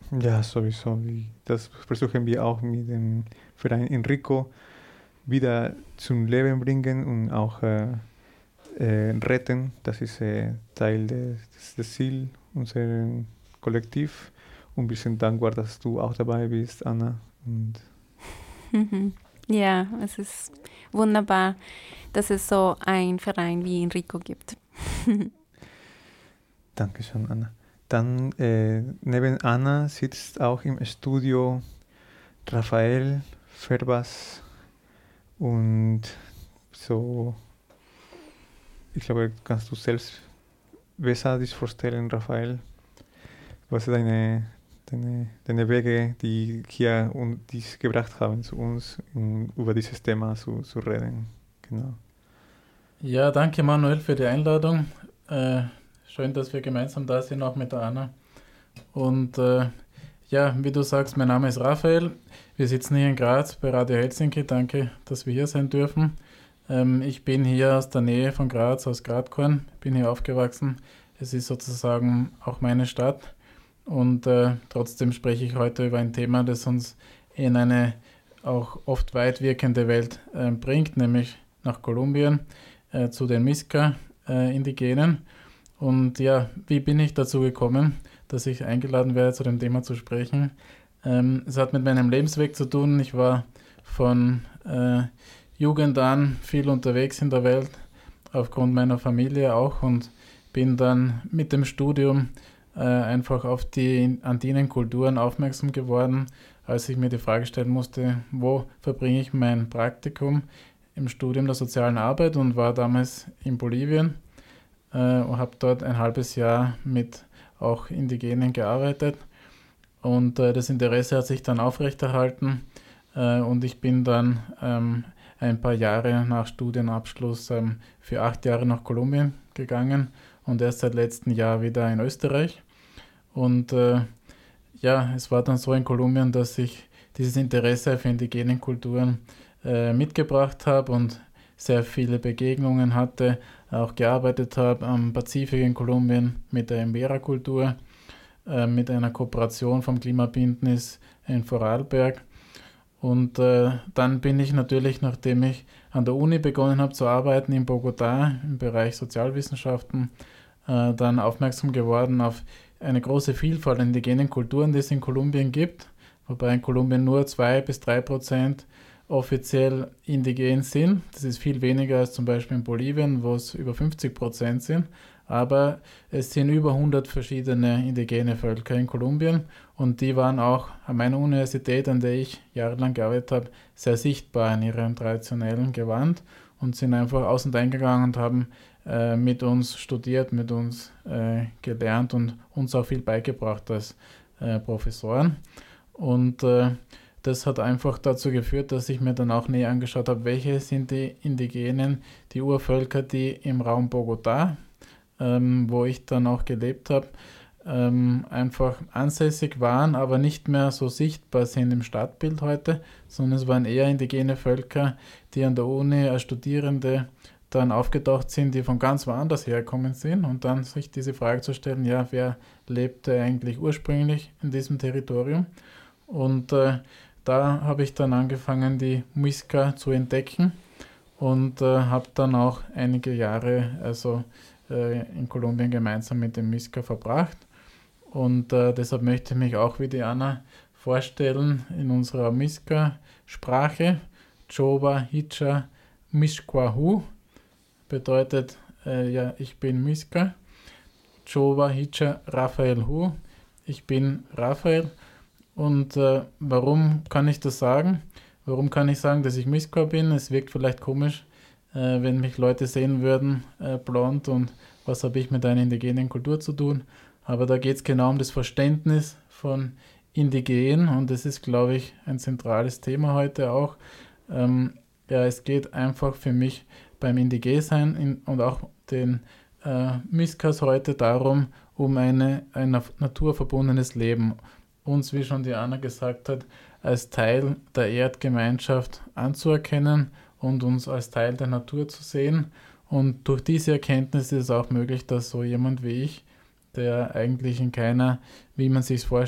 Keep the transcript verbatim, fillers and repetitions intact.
Ja, sowieso. Wie- Das versuchen wir auch mit dem Verein Enrico wieder zum Leben bringen und auch äh, äh, retten. Das ist äh, Teil des, des, des Ziel unseres Kollektiv. Und wir sind dankbar, dass du auch dabei bist, Anna. Und Mhm. Ja, es ist wunderbar, dass es so einen Verein wie Enrico gibt. Dankeschön, Anna. Dann äh, neben Anna sitzt auch im Studio Rafael Ferbas und so, ich glaube, kannst du selbst besser dich vorstellen, Rafael. Was sind deine, deine, deine Wege, die hier und dies gebracht haben zu uns, um über dieses Thema zu, zu reden? Genau. Ja, danke Manuel für die Einladung. Äh, schön, dass wir gemeinsam da sind, auch mit der Anna. Und äh, ja, wie du sagst, mein Name ist Raphael. Wir sitzen hier in Graz bei Radio Helsinki. Danke, dass wir hier sein dürfen. Ähm, ich bin hier aus der Nähe von Graz, aus Gradkorn. Bin hier aufgewachsen. Es ist sozusagen auch meine Stadt. Und äh, trotzdem spreche ich heute über ein Thema, das uns in eine auch oft weit wirkende Welt äh, bringt, nämlich nach Kolumbien äh, zu den Miska-Indigenen. Äh, Und ja, wie bin ich dazu gekommen, dass ich eingeladen werde, zu dem Thema zu sprechen? Ähm, es hat mit meinem Lebensweg zu tun. Ich war von äh, Jugend an viel unterwegs in der Welt, aufgrund meiner Familie auch, und bin dann mit dem Studium äh, einfach auf die andinen Kulturen aufmerksam geworden, als ich mir die Frage stellen musste, wo verbringe ich mein Praktikum im Studium der sozialen Arbeit, und war damals in Bolivien äh, und habe dort ein halbes Jahr mit auch Indigenen gearbeitet, und äh, das Interesse hat sich dann aufrechterhalten äh, und ich bin dann ähm, ein paar Jahre nach Studienabschluss ähm, für acht Jahre nach Kolumbien gegangen und erst seit letztem Jahr wieder in Österreich. Und äh, ja, es war dann so in Kolumbien, dass ich dieses Interesse für indigene Kulturen äh, mitgebracht habe und sehr viele Begegnungen hatte, auch gearbeitet habe am Pazifik in Kolumbien mit der Embera-Kultur, äh, mit einer Kooperation vom Klimabündnis in Vorarlberg. Und äh, dann bin ich natürlich, nachdem ich an der Uni begonnen habe zu arbeiten in Bogotá im Bereich Sozialwissenschaften, äh, dann aufmerksam geworden auf eine große Vielfalt an indigenen Kulturen, die es in Kolumbien gibt, wobei in Kolumbien nur zwei bis drei Prozent offiziell indigen sind. Das ist viel weniger als zum Beispiel in Bolivien, wo es über fünfzig Prozent sind. Aber es sind über hundert verschiedene indigene Völker in Kolumbien, und die waren auch an meiner Universität, an der ich jahrelang gearbeitet habe, sehr sichtbar in ihrem traditionellen Gewand und sind einfach aus und eingegangen und haben äh, mit uns studiert, mit uns äh, gelernt und uns auch viel beigebracht als äh, Professoren. Und äh, das hat einfach dazu geführt, dass ich mir dann auch näher angeschaut habe, welche sind die Indigenen, die Urvölker, die im Raum Bogotá, ähm, wo ich dann auch gelebt habe, ähm, einfach ansässig waren, aber nicht mehr so sichtbar sind im Stadtbild heute, sondern es waren eher indigene Völker, die an der Uni als Studierende dann aufgetaucht sind, die von ganz woanders herkommen sind, und dann sich diese Frage zu stellen, ja, wer lebte eigentlich ursprünglich in diesem Territorium? Und äh, da habe ich dann angefangen, die Muisca zu entdecken, und äh, habe dann auch einige Jahre also äh, in Kolumbien gemeinsam mit dem Muisca verbracht. Und äh, deshalb möchte ich mich auch wie die Anna vorstellen in unserer Muisca-Sprache. Choba Hicha Mishquahu bedeutet, äh, ja, ich bin Muisca. Choba Hicha Raphael Hu, ich bin Raphael. Und äh, warum kann ich das sagen? Warum kann ich sagen, dass ich Muisca bin? Es wirkt vielleicht komisch, äh, wenn mich Leute sehen würden, äh, blond, und was habe ich mit einer indigenen Kultur zu tun? Aber da geht es genau um das Verständnis von Indigen, und das ist, glaube ich, ein zentrales Thema heute auch. Ähm, ja, es geht einfach für mich beim Indigensein in, und auch den äh, Miskas heute darum, um eine, ein naturverbundenes Leben. Uns, wie schon die Anna gesagt hat, als Teil der Erdgemeinschaft anzuerkennen und uns als Teil der Natur zu sehen. Und durch diese Erkenntnis ist es auch möglich, dass so jemand wie ich, der eigentlich in keiner, wie man sich vorstellt,